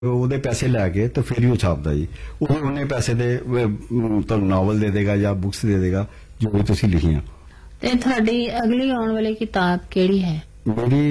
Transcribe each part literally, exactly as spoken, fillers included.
ਉਹਦੇ ਪੈਸੇ ਲੈ ਕੇ ਤੇ ਫਿਰ ਹੀ ਉਹ ਛਾਪਦਾ ਜੀ। ਉਹ ਉਹਨੇ ਪੈਸੇ ਦੇ ਤੁਹਾਨੂੰ ਨਾਵਲ ਦੇ ਦੇਗਾ ਜਾਂ ਬੁੱਕਸ ਦੇ ਦੇਗਾ ਜੋ ਵੀ ਤੁਸੀਂ ਲਿਖੀਆਂ। ਤੇ ਤੁਹਾਡੀ ਅਗਲੀ ਆਉਣ ਵਾਲੀ ਕਿਤਾਬ ਕਿਹੜੀ ਹੈ? ਮੇਰੀ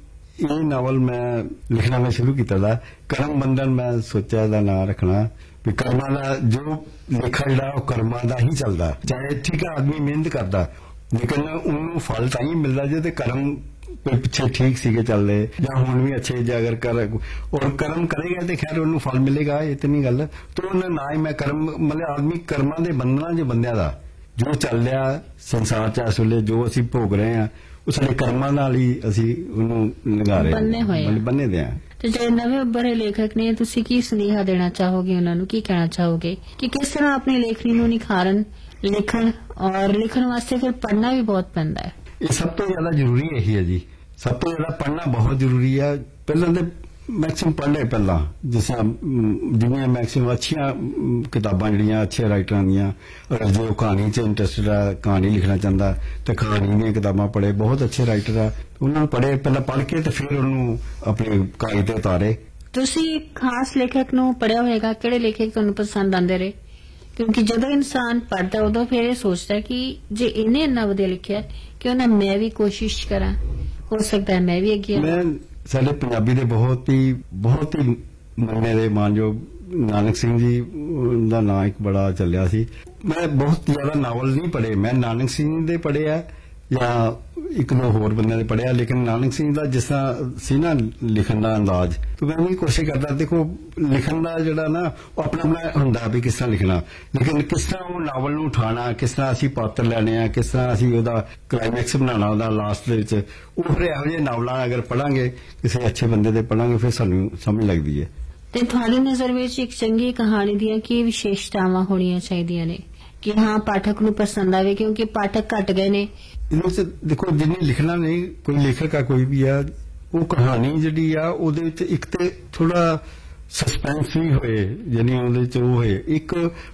ਇਹ ਨਾਵਲ ਮੈਂ ਲਿਖਣਾ ਮੈਂ ਸ਼ੁਰੂ ਕੀਤਾ ਦਾ ਕਰਮ ਬੰਧਨ। ਮੈਂ ਸੋਚਿਆ ਇਹਦਾ ਨਾਂ ਰੱਖਣਾ ਵੀ ਕਰਮਾਂ ਦਾ ਜੋ ਲਿਖਾ ਜਿਹੜਾ ਉਹ ਕਰਮਾਂ ਦਾ ਹੀ ਚੱਲਦਾ। ਚਾਹੇ ਠੀਕ ਹੈ ਆਦਮੀ ਮਿਹਨਤ ਕਰਦਾ ਲੇਕਿਨ ਉਹਨੂੰ ਫਲ ਤਾਂ ਹੀ ਮਿਲਦਾ ਜੇ ਤੇ ਕਰਮ ਪਿੱਛੇ ਠੀਕ ਸੀਗੇ ਚੱਲਦੇ ਜਾਂ ਹੁਣ ਵੀ ਅੱਛੇ ਜੇ ਅਗਰ ਕਰ ਔਰ ਕਰਮ ਕਰੇਗਾ ਤੇ ਖੈਰ ਉਹਨੂੰ ਫਲ ਮਿਲੇਗਾ। ਇਹ ਤਾਂ ਨਹੀਂ ਗੱਲ ਤੇ ਉਹਨੇ ਨਾ ਹੀ ਮੈਂ ਕਰਮ ਮਤਲਬ ਆਦਮੀ ਕਰਮਾਂ ਦੇ ਬੰਧਨਾਂ ਜੇ ਬੰਦਿਆਂ ਦਾ ਜੋ ਚੱਲ ਰਿਹਾ ਸੰਸਾਰ ਚ ਇਸ ਵੇਲੇ ਜੋ ਅਸੀਂ ਭੋਗ ਰਹੇ ਹਾਂ ਉਹ ਸਾਡੇ ਕਰਮਾਂ ਨਾਲ ਹੀ ਅਸੀਂ ਉਹਨੂੰ ਲਗਾ ਰਹੇ ਹਾਂ ਬੰਨੇ ਦੇ ਹਾਂ। ਤੇ ਜਿਹੜੇ ਨਵੇਂ ਉੱਭਰੇ ਲੇਖਕ ਨੇ ਤੁਸੀਂ ਕੀ ਸੁਨੇਹਾ ਦੇਣਾ ਚਾਹੋਗੇ ਉਹਨਾਂ ਨੂੰ? ਕੀ ਕਹਿਣਾ ਚਾਹੋਗੇ ਕਿ ਕਿਸ ਤਰ੍ਹਾਂ ਆਪਣੀ ਲੇਖਣੀ ਨੂੰ ਨਿਖਾਰਨ ਲਿਖਣ ਔਰ ਲਿਖਣ ਵਾਸਤੇ ਫਿਰ ਪੜ੍ਹਨਾ ਵੀ ਬਹੁਤ ਪੈਂਦਾ ਹੈ? ਇਹ ਸਭ ਤੋਂ ਜ਼ਿਆਦਾ ਜ਼ਰੂਰੀ ਇਹੀ ਹੈ ਜੀ। ਸਭ ਤੋਂ ਜ਼ਿਆਦਾ ਪੜ੍ਹਨਾ ਬਹੁਤ ਜ਼ਰੂਰੀ ਹੈ। ਪਹਿਲਾਂ ਤੇ ਮੈਕਸਿਮਮ ਪੜ੍ਹ ਲਏ ਪਹਿਲਾਂ ਜਿਸ ਤਰ੍ਹਾਂ ਜਿੰਨੀਆਂ ਮੈਕਸਿਮਮ ਅੱਛੀਆਂ ਕਿਤਾਬਾਂ ਜਿਹੜੀਆਂ ਅੱਛੇ ਰਾਈਟਰਾਂ ਦੀਆਂ ਜੋ ਕਹਾਣੀ 'ਚ ਇੰਟਰਸਟਡ ਆ ਕਹਾਣੀ ਲਿਖਣਾ ਚਾਹੁੰਦਾ ਤੇ ਕਹਾਣੀ ਦੀਆਂ ਕਿਤਾਬਾਂ ਪੜ੍ਹੇ ਬਹੁਤ ਅੱਛੇ ਰਾਈਟਰ ਆ ਉਹਨਾਂ ਨੂੰ ਪੜ੍ਹੇ ਪਹਿਲਾਂ ਪੜ੍ਹ ਕੇ ਤੇ ਫਿਰ ਉਹਨੂੰ ਆਪਣੀ ਕਾਗਜ਼ ਤੇ ਉਤਾਰੇ। ਤੁਸੀਂ ਖਾਸ ਲੇਖਕ ਨੂੰ ਪੜ੍ਹਿਆ ਹੋਏਗਾ, ਕਿਹੜੇ ਲੇਖਕ ਤੁਹਾਨੂੰ ਪਸੰਦ ਆਉਂਦੇ ਰਹੇ? ਕਿਉਂਕਿ ਜਦੋਂ ਇਨਸਾਨ ਪੜ੍ਹਦਾ ਉਦੋਂ ਫਿਰ ਇਹ ਸੋਚਦਾ ਕਿ ਜੇ ਇਹਨੇ ਇੰਨਾ ਵਧੀਆ ਲਿਖਿਆ ਕਿਉਂ ਨਾ ਮੈਂ ਵੀ ਕੋਸ਼ਿਸ਼ ਕਰਾਂ, ਹੋ ਸਕਦਾ ਹੈ ਮੈਂ ਵੀ ਅੱਗੇ। ਮੈਂ ਸਾਡੇ ਪੰਜਾਬੀ ਦੇ ਬਹੁਤ ਹੀ ਬਹੁਤ ਹੀ ਮੰਨੇ ਦੇ ਮਾਨਯੋਗ ਨਾਨਕ ਸਿੰਘ ਜੀ ਦਾ ਨਾਂ ਇੱਕ ਬੜਾ ਚੱਲਿਆ ਸੀ। ਮੈਂ ਬਹੁਤ ਜ਼ਿਆਦਾ ਨਾਵਲ ਨਹੀਂ ਪੜ੍ਹੇ, ਮੈਂ ਨਾਨਕ ਸਿੰਘ ਦੇ ਪੜ੍ਹੇ ਆ ਜਾਂ ਇੱਕ ਦੋ ਹੋਰ ਬੰਦਿਆਂ ਦੇ ਪੜ੍ਹਿਆ ਲੇਕਿਨ ਨਾਨਕ ਸਿੰਘ ਦਾ ਜਿਸ ਤਰ੍ਹਾਂ ਸੀ ਨਾ ਲਿਖਣ ਦਾ ਅੰਦਾਜ਼ ਤੇ ਮੈਂ ਵੀ ਕੋਸ਼ਿਸ਼ ਕਰਦਾ। ਦੇਖੋ ਲਿਖਣ ਦਾ ਜਿਹੜਾ ਨਾ ਉਹ ਆਪਣਾ ਆਪਣਾ ਹੁੰਦਾ ਵੀ ਕਿਸ ਤਰ੍ਹਾਂ ਲਿਖਣਾ ਲੇਕਿਨ ਕਿਸ ਤਰ੍ਹਾਂ ਉਹ ਨਾਵਲ ਨੂੰ ਉਠਾਉਣਾ, ਕਿਸ ਤਰ੍ਹਾਂ ਅਸੀਂ ਪਾਤਰ ਲੈਣੇ ਆ, ਕਿਸ ਤਰ੍ਹਾਂ ਅਸੀਂ ਉਹਦਾ ਕਲਾਈਮੈਕਸ ਬਣਾਉਣਾ ਉਹਦਾ ਲਾਸਟ ਦੇ ਵਿੱਚ। ਉਹ ਫਿਰ ਇਹੋ ਜਿਹੇ ਨਾਵਲਾਂ ਅਗਰ ਪੜ੍ਹਾਂਗੇ ਕਿਸੇ ਅੱਛੇ ਬੰਦੇ ਦੇ ਪੜ੍ਹਾਂਗੇ ਫਿਰ ਸਾਨੂੰ ਸਮਝ ਲੱਗਦੀ ਹੈ। ਤੇ ਤੁਹਾਡੀ ਨਜ਼ਰ ਵਿੱਚ ਇੱਕ ਚੰਗੀ ਕਹਾਣੀ ਦੀਆਂ ਕੀ ਵਿਸ਼ੇਸ਼ਤਾਵਾਂ ਹੋਣੀਆਂ ਚਾਹੀਦੀਆਂ ਨੇ ਕਿ ਹਾਂ ਪਾਠਕ ਨੂੰ ਪਸੰਦ ਆਵੇ? ਕਿਉਂਕਿ ਪਾਠਕ ਘਟ ਗਏ ਨੇ। ਇਹਦੇ ਵਿੱਚ ਦੇਖੋ ਜਿਹਨੇ ਲਿਖਣਾ ਨਹੀਂ ਕੋਈ ਲੇਖਕ ਆ ਕੋਈ ਵੀ ਆ ਉਹ ਕਹਾਣੀ ਜਿਹੜੀ ਆ ਉਹਦੇ ਵਿੱਚ ਇੱਕ ਤੇ ਥੋੜਾ ਸਸਪੈਂਸ ਵੀ ਹੋਏ ਯਾਨੀ ਉਹਦੇ ਚ ਉਹ ਹੋਏ। ਇੱਕ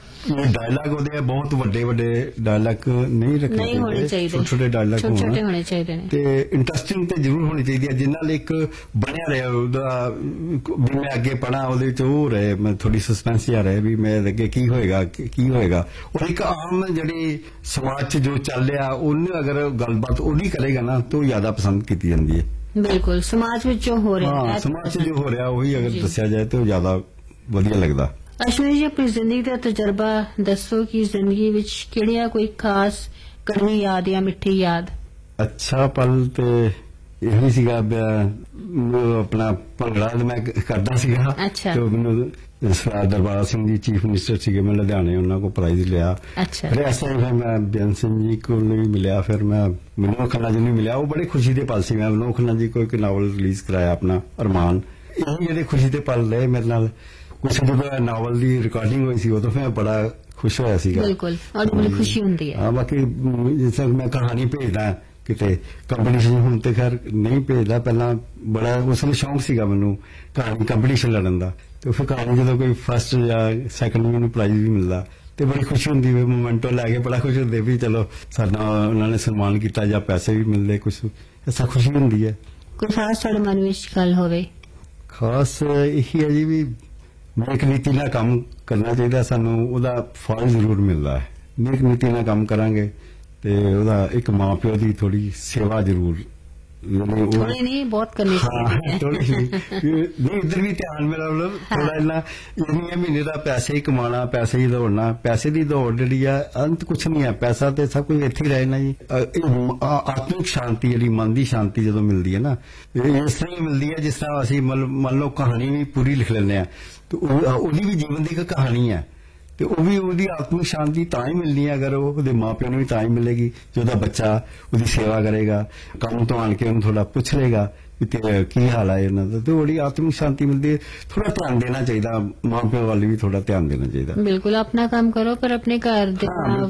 ਡਾਇਲਾਗ ਉਹਦੇ ਬਹੁਤ ਵੱਡੇ ਵੱਡੇ ਡਾਇਲਾਗ ਨਹੀਂ ਰੱਖਣੇ ਚਾਹੀਦੇ, ਛੋਟੇ ਛੋਟੇ ਡਾਇਲਾਗ ਹੋਣੇ ਚਾਹੀਦੇ ਨੇ ਤੇ ਇੰਟਰਸਟਿੰਗ ਤੇ ਜ਼ਰੂਰ ਹੋਣੀ ਚਾਹੀਦੀ ਹੈ ਜਿਸ ਨਾਲ ਇੱਕ ਬਣਿਆ ਰਿਹਾ ਉਹਦਾ ਵੀ ਮੈਂ ਅੱਗੇ ਪੜ੍ਹਾਂ ਉਹਦੇ ਵਿੱਚ ਉਹ ਰਹੇ ਮੈਂ ਥੋੜੀ ਸਸਪੈਂਸ ਜਿਹਾ ਰਹੇ ਵੀ ਮੈਂ ਅੱਗੇ ਕੀ ਹੋਏਗਾ ਕੀ ਹੋਏਗਾ। ਔਰ ਇੱਕ ਆਮ ਜਿਹੜੀ ਸਮਾਜ 'ਚ ਜੋ ਚੱਲ ਰਿਹਾ ਉਹਨੂੰ ਅਗਰ ਗੱਲਬਾਤ ਉਹਦੀ ਕਰੇਗਾ ਨਾ ਤਾਂ ਉਹ ਜ਼ਿਆਦਾ ਪਸੰਦ ਕੀਤੀ ਜਾਂਦੀ ਹੈ। ਬਿਲਕੁਲ ਸਮਾਜ ਵਿੱਚ ਜੋ ਹੋ ਰਿਹਾ ਹਾਂ ਸਮਾਜ 'ਚ ਜੋ ਹੋ ਰਿਹਾ ਉਹੀ ਅਗਰ ਦੱਸਿਆ ਜਾਏ ਤਾਂ ਉਹ ਜ਼ਿਆਦਾ ਵਧੀਆ ਲੱਗਦਾ। ਅਸ਼ਵਨੀ ਜੀ ਆਪਣੀ ਜ਼ਿੰਦਗੀ ਦਾ ਤਜਰਬਾ ਦੱਸੋ ਕਿ ਜ਼ਿੰਦਗੀ ਵਿੱਚ ਕਿਹੜੀਆਂ ਕੋਈ ਖਾਸ ਕੜਵੀ ਯਾਦ ਜਾਂ ਮਿੱਠੀ ਯਾਦ? ਅੱਛਾ ਪਲ ਤੇ ਇਹੀ ਸੀਗਾ ਆਪਣਾ ਭੰਗੜਾ ਮੈਂ ਕਰਦਾ ਸੀਗਾ ਤੇ ਮੈਨੂੰ ਸਰਦਾਰ ਦਰਬਾਰਾ ਸਿੰਘ ਜੀ ਚੀਫ ਮਿਨਿਸਟਰ ਸੀਗੇ ਮੈਂ ਲੁਧਿਆਣੇ ਉਹਨਾਂ ਕੋਲ ਪ੍ਰਾਈਜ਼ ਲਿਆ। ਫਿਰ ਐਸਾ ਹੀ ਫਿਰ ਮੈਂ ਬੇਅੰਤ ਸਿੰਘ ਜੀ ਕੋਲ ਵੀ ਮਿਲਿਆ ਫਿਰ ਮੈਂ ਮਨੋਹਰ ਖੰਨਾ ਜੀ ਨੂੰ ਮਿਲਿਆ। ਉਹ ਬੜੇ ਖੁਸ਼ੀ ਦੇ ਪਲ ਸੀ। ਮੈਂ ਮਨੋਹਰ ਖੰਨਾ ਜੀ ਕੋਲ ਇੱਕ ਨਾਵਲ ਰਿਲੀਜ਼ ਕਰਾਇਆ ਆਪਣਾ ਅਰਮਾਨ। ਇਹ ਜਿਹੜੇ ਖੁਸ਼ੀ ਦੇ ਪਲ ਰਹੇ ਮੇਰੇ ਨਾਲ। ਕੁਛ ਜਦੋਂ ਨਾਵਲ ਦੀ ਰਿਕਾਰਡਿੰਗ ਹੋਈ ਸੀ ਉਦੋਂ ਫਿਰ ਬੜਾ ਖੁਸ਼ ਹੋਇਆ ਸੀਗਾ। ਬਿਲਕੁਲ ਔਰ ਬੜੀ ਖੁਸ਼ੀ ਹੁੰਦੀ ਹੈ। ਹਾਂ ਬਾਕੀ ਜਿਸ ਤਰ੍ਹਾਂ ਮੈਂ ਕਹਾਣੀ ਭੇਜਦਾ ਕਿਤੇ ਕੰਪੀਟੀਸ਼ਨ ਹੁਣ ਤੇ ਖੈਰ ਨਹੀਂ ਭੇਜਦਾ ਪਹਿਲਾਂ ਬੜਾ ਉਸ ਵੇਲੇ ਸ਼ੌਂਕ ਸੀਗਾ ਮੈਨੂੰ ਕਹਾਣੀ ਕੰਪੀਟੀਸ਼ਨ ਲੜਨ ਦਾ ਤੇ ਫਿਰ ਕਹਾਣੀ ਜਦੋਂ ਕੋਈ ਫਸਟ ਜਾਂ ਸੈਕੰਡ ਮੈਨੂੰ ਪ੍ਰਾਈਜ਼ ਵੀ ਮਿਲਦਾ ਤੇ ਬੜੀ ਖੁਸ਼ੀ ਹੁੰਦੀ ਵੀ ਮੋਮੈਂਟੋ ਲੈ ਕੇ ਬੜਾ ਖੁਸ਼ ਹੁੰਦੇ ਵੀ ਚਲੋ ਸਾਡਾ ਉਹਨਾਂ ਨੇ ਸਨਮਾਨ ਕੀਤਾ ਜਾਂ ਪੈਸੇ ਵੀ ਮਿਲਦੇ ਕੁਛ ਐਸਾ ਖੁਸ਼ੀ ਹੁੰਦੀ ਹੈ। ਕੋਈ ਖਾਸ ਤੁਹਾਡੇ ਮਨ ਵਿੱਚ ਗੱਲ ਹੋਵੇ? ਖਾਸ ਇਹੀ ਹੈ ਜੀ ਵੀ ਨੇਕ ਨੀਤੀ ਨਾਲ ਕੰਮ ਕਰਨਾ ਚਾਹੀਦਾ ਸਾਨੂੰ ਉਹਦਾ ਫਲ ਜ਼ਰੂਰ ਮਿਲਦਾ ਹੈ। ਨੇਕ ਨੀਤੀ ਨਾਲ ਕੰਮ ਕਰਾਂਗੇ ਤੇ ਉਹਦਾ ਇੱਕ ਮਾਂ ਪਿਓ ਦੀ ਥੋੜੀ ਸੇਵਾ ਜ਼ਰੂਰ ਥੋੜੀ ਨਹੀਂ ਬਹੁਤ ਕਰਨੀ ਚਾਹੀਦੀ ਨਹੀਂ ਇੱਧਰ ਵੀ ਧਿਆਨ ਮੇਰਾ ਮਤਲਬ ਥੋੜਾ ਇੰਨਾ ਇਹ ਨਹੀਂ ਹੈ ਮਹੀਨੇ ਦਾ ਪੈਸੇ ਹੀ ਕਮਾਉਣਾ ਪੈਸੇ ਹੀ ਦੌੜਨਾ। ਪੈਸੇ ਦੀ ਦੌੜ ਜਿਹੜੀ ਆ ਅੰਤ ਕੁਛ ਨਹੀਂ ਹੈ। ਪੈਸਾ ਤੇ ਸਭ ਕੁਝ ਇੱਥੇ ਹੀ ਰਹਿਣਾ ਜੀ। ਆਤਮਿਕ ਸ਼ਾਂਤੀ ਜਿਹੜੀ ਮਨ ਦੀ ਸ਼ਾਂਤੀ ਜਦੋਂ ਮਿਲਦੀ ਹੈ ਨਾ ਇਸ ਤਰ੍ਹਾਂ ਹੀ ਮਿਲਦੀ ਹੈ ਜਿਸ ਤਰ੍ਹਾਂ ਅਸੀਂ ਮੰਨ ਲਓ ਕਹਾਣੀ ਵੀ ਪੂਰੀ ਲਿਖ ਲੈਂਦੇ ਹਾਂ ਤੇ ਉਹਦੀ ਵੀ ਜੀਵਨ ਦੀ ਇੱਕ ਕਹਾਣੀ ਹੈ ਤੇ ਉਹ ਵੀ ਉਹਦੀ ਆਤਮਿਕ ਸ਼ਾਂਤੀ ਤਾਂ ਹੀ ਮਿਲਣੀ ਹੈ ਅਗਰ ਉਹਦੇ ਮਾਂ ਪਿਓ ਨੂੰ ਵੀ ਤਾਂ ਹੀ ਮਿਲੇਗੀ ਜੇ ਉਹਦਾ ਬੱਚਾ ਉਹਦੀ ਸੇਵਾ ਕਰੇਗਾ ਕੰਮ ਤੋਂ ਆਣ ਕੇ ਉਹਨੂੰ ਥੋੜਾ ਪੁੱਛ ਲੇਗਾ ਕਿ ਕੀ ਹਾਲ ਹੈ ਇਹਨਾਂ ਦਾ ਤੇ ਬੜੀ ਆਤਮਿਕ ਸ਼ਾਂਤੀ ਮਿਲਦੀ ਹੈ। ਥੋੜਾ ਧਿਆਨ ਦੇਣਾ ਚਾਹੀਦਾ ਮਾਂ ਪਿਓ ਵੱਲ ਵੀ ਥੋੜਾ ਧਿਆਨ ਦੇਣਾ ਚਾਹੀਦਾ। ਬਿਲਕੁਲ ਆਪਣਾ ਕੰਮ ਕਰੋ ਪਰ ਆਪਣੇ ਘਰ ਦੇ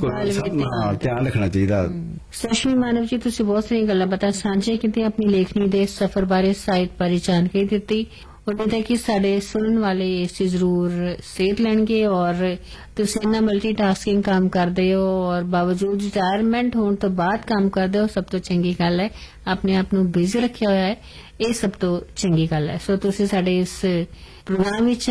ਧਿਆਨ ਰੱਖਣਾ ਚਾਹੀਦਾ। ਸਸ਼ਮੀ ਮਾਨਵ ਜੀ ਤੁਸੀਂ ਬਹੁਤ ਸਾਰੀਆਂ ਗੱਲਾਂ ਬਾਤਾਂ ਸਾਂਝੇ ਕੀਤੀਆਂ ਆਪਣੀ ਲੇਖਣੀ ਦੇ ਸਫ਼ਰ ਬਾਰੇ ਸਾਹਿਤ ਬਾਰੇ ਜਾਣਕਾਰੀ ਦਿੱਤੀ ਉਮੀਦ ਹੈ ਕਿ ਸਾਡੇ ਸੁਣਨ ਵਾਲੇ ਇਸ ਚੀਜ਼ ਜ਼ਰੂਰ ਸੇਧ ਲੈਣਗੇ ਔਰ ਤੁਸੀਂ ਇੰਨਾ ਮਲਟੀਟਾਸਕਿੰਗ ਕੰਮ ਕਰਦੇ ਹੋ ਔਰ ਬਾਵਜੂਦ ਰਿਟਾਇਰਮੈਂਟ ਹੋਣ ਤੋਂ ਬਾਅਦ ਕੰਮ ਕਰਦੇ ਹੋ, ਸਭ ਤੋਂ ਚੰਗੀ ਗੱਲ ਹੈ। ਆਪਣੇ ਆਪ ਨੂੰ ਬਿਜ਼ੀ ਰੱਖਿਆ ਹੋਇਆ ਹੈ, ਇਹ ਸਭ ਤੋਂ ਚੰਗੀ ਗੱਲ ਹੈ। ਸੋ ਤੁਸੀਂ ਸਾਡੇ ਇਸ ਪ੍ਰੋਗਰਾਮ ਵਿੱਚ